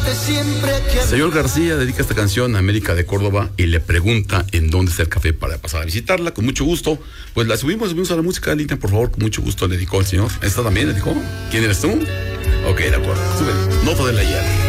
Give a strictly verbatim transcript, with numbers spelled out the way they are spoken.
Señor García dedica esta canción a América de Córdoba y le pregunta en dónde está el café para pasar a visitarla. Con mucho gusto, pues la subimos, subimos a la música en línea, por favor, con mucho gusto le dedicó el señor. ¿Esta también le dedicó? ¿Quién eres tú? Ok, de acuerdo, sube. Nota del ayer.